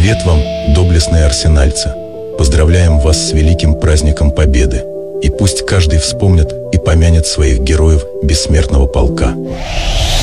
Привет вам, доблестные арсенальцы! Поздравляем вас с великим праздником Победы! И пусть каждый вспомнит и помянет своих героев бессмертного полка.